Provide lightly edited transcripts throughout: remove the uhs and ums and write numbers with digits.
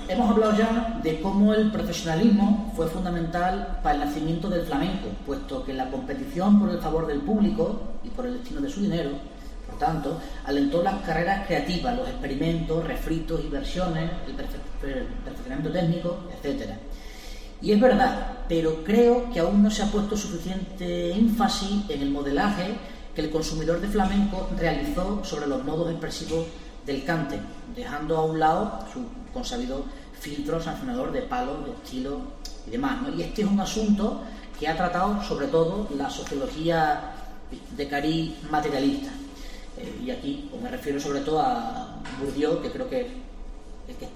hemos hablado ya de cómo el profesionalismo fue fundamental para el nacimiento del flamenco, puesto que la competición por el favor del público y por el destino de su dinero, por tanto, alentó las carreras creativas, los experimentos, refritos y versiones, el perfeccionamiento técnico, etc. Y es verdad, pero creo que aún no se ha puesto suficiente énfasis en el modelaje que el consumidor de flamenco realizó sobre los modos expresivos del cante, dejando a un lado su consabido filtro sancionador de palos, de estilo y demás, ¿no? Y este es un asunto que ha tratado sobre todo la sociología de cariz materialista. Y aquí me refiero sobre todo a Bourdieu, que creo que es el que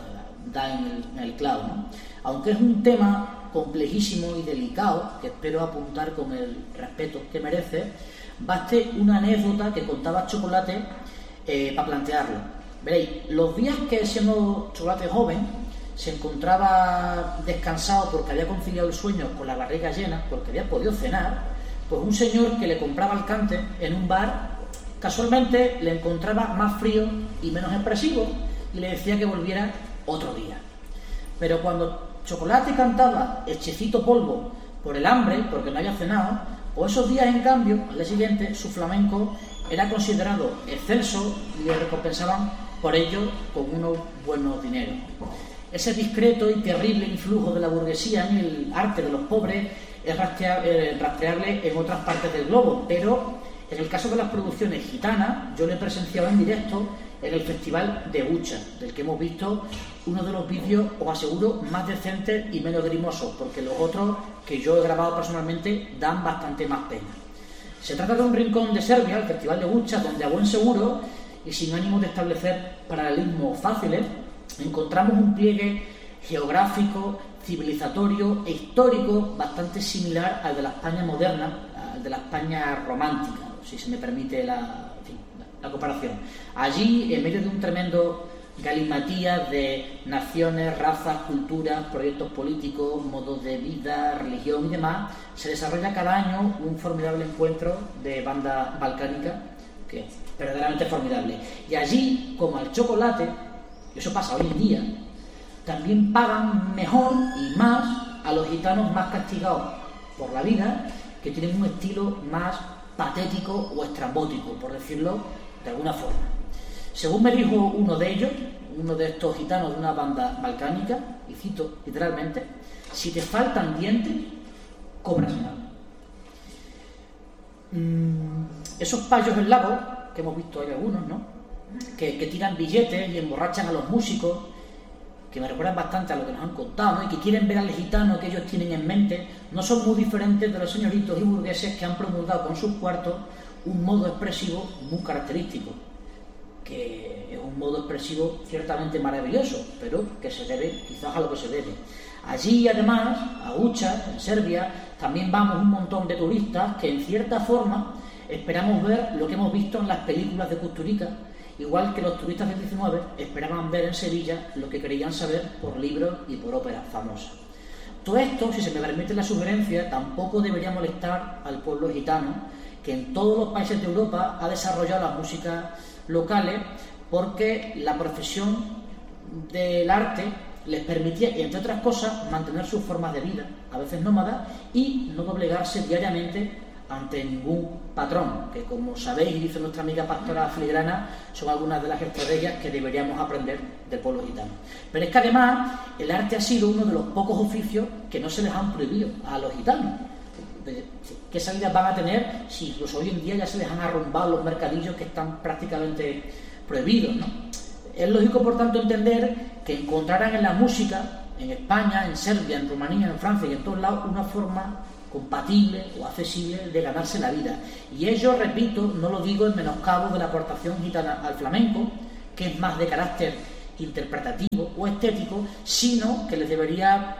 da en el clavo, ¿no? Aunque es un tema complejísimo y delicado, que espero apuntar con el respeto que merece, baste una anécdota que contaba Chocolate para plantearlo. Veréis, los días que siendo Chocolate joven se encontraba descansado porque había conciliado el sueño con la barriga llena, porque había podido cenar, pues un señor que le compraba el cante en un bar casualmente le encontraba más frío y menos expresivo y le decía que volviera otro día. Pero cuando Chocolate cantaba Echecito polvo por el hambre, porque no había cenado, pues esos días, en cambio, al día siguiente, su flamenco era considerado excelso y le recompensaban por ello con unos buenos dineros. Ese discreto y terrible influjo de la burguesía en el arte de los pobres es rastreable en otras partes del globo, pero en el caso de las producciones gitanas, yo lo he presenciado en directo en el Festival de Bucha, del que hemos visto uno de los vídeos, os aseguro, más decentes y menos grimosos, porque los otros que yo he grabado personalmente dan bastante más pena. Se trata de un rincón de Serbia, el Festival de Bucha, donde a buen seguro y sin ánimo de establecer paralelismos fáciles, encontramos un pliegue geográfico, civilizatorio e histórico bastante similar al de la España moderna, al de la España romántica, si se me permite la comparación. Allí, en medio de un tremendo galimatías de naciones, razas, culturas, proyectos políticos, modos de vida, religión y demás, se desarrolla cada año un formidable encuentro de banda balcánica, que es verdaderamente formidable. Y allí, como al Chocolate, y eso pasa hoy en día, también pagan mejor y más a los gitanos más castigados por la vida, que tienen un estilo más patético o estrambótico, por decirlo de alguna forma. Según me dijo uno de ellos, uno de estos gitanos de una banda balcánica, y cito literalmente: si te faltan dientes, cobras mal. Esos payos en lago, que hemos visto hay algunos, ¿no?, que tiran billetes y emborrachan a los músicos, que me recuerdan bastante a lo que nos han contado, ¿no?, y que quieren ver al gitano que ellos tienen en mente, no son muy diferentes de los señoritos y burgueses que han promulgado con sus cuartos un modo expresivo muy característico, que es un modo expresivo ciertamente maravilloso, pero que se debe quizás a lo que se debe. Allí, además, a Bucha, en Serbia, también vamos un montón de turistas que, en cierta forma, esperamos ver lo que hemos visto en las películas de Kusturica, igual que los turistas del 19 esperaban ver en Sevilla lo que querían saber por libros y por óperas famosas. Todo esto, si se me permite la sugerencia, tampoco debería molestar al pueblo gitano, que en todos los países de Europa ha desarrollado las músicas locales, porque la profesión del arte les permitía, entre otras cosas, mantener sus formas de vida, a veces nómadas, y no doblegarse diariamente ante ningún patrón, que, como sabéis y dice nuestra amiga Pastora Filigrana, son algunas de las estrategias que deberíamos aprender del pueblo gitano. Pero es que además el arte ha sido uno de los pocos oficios que no se les han prohibido a los gitanos. ¿Qué salidas van a tener si incluso hoy en día ya se les han arrumbado los mercadillos que están prácticamente prohibidos, ¿no? Es lógico, por tanto, entender que encontrarán en la música, en España, en Serbia, en Rumanía, en Francia y en todos lados, una forma compatible o accesible de ganarse la vida. Y ello, repito, no lo digo en menoscabo de la aportación gitana al flamenco, que es más de carácter interpretativo o estético, sino que les debería,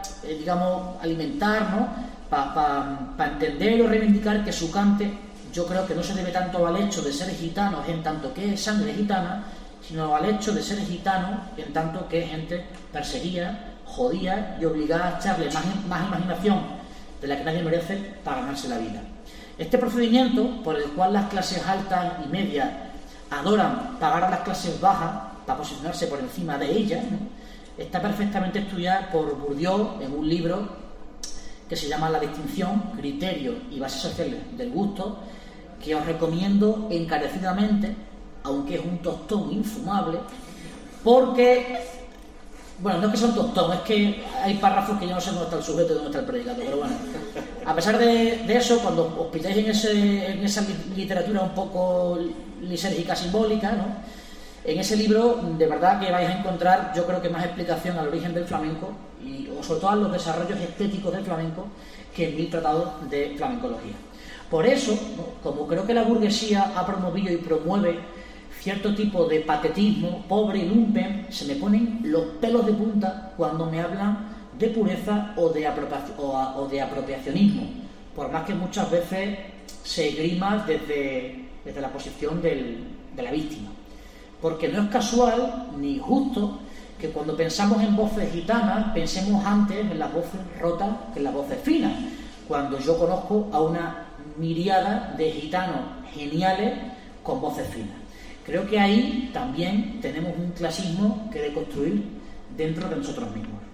alimentar, ¿no?, para entender o reivindicar que su cante, yo creo que no se debe tanto al hecho de ser gitanos en tanto que es sangre gitana, sino al hecho de ser gitano en tanto que es gente perseguida, jodida y obligada a echarle más imaginación de la que nadie merece para ganarse la vida. Este procedimiento, por el cual las clases altas y medias adoran pagar a las clases bajas para posicionarse por encima de ellas, ¿no?, está perfectamente estudiada por Bourdieu en un libro que se llama La distinción, criterios y bases sociales del gusto, que os recomiendo encarecidamente, aunque es un tostón infumable, porque, bueno, no es que sea un tostón, es que hay párrafos que yo no sé dónde está el sujeto y dónde está el predicado, pero bueno, a pesar de eso, cuando os pilláis en esa literatura un poco lisérgica, simbólica, ¿no?, en ese libro de verdad que vais a encontrar, yo creo que más explicación al origen del flamenco o sobre todo a los desarrollos estéticos del flamenco que en 1000 tratados de flamencología. Por eso, ¿no?, como creo que la burguesía ha promovido y promueve cierto tipo de patetismo pobre y lumpen, se me ponen los pelos de punta cuando me hablan de pureza o de apropiacionismo, por más que muchas veces se esgrima desde la posición de la víctima. Porque no es casual ni justo que cuando pensamos en voces gitanas pensemos antes en las voces rotas que en las voces finas, cuando yo conozco a una miriada de gitanos geniales con voces finas. Creo que ahí también tenemos un clasismo que deconstruir dentro de nosotros mismos.